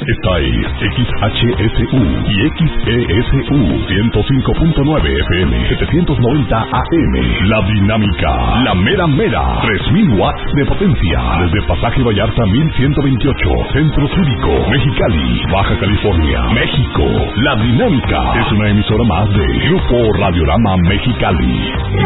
Esta es XHSU y XESU 105.9 FM, 790 AM. La Dinámica, la mera mera, 3000 watts de potencia. Desde Pasaje Vallarta 1128, Centro Cívico, Mexicali, Baja California, México. La Dinámica es una emisora más de Grupo Radiorama Mexicali.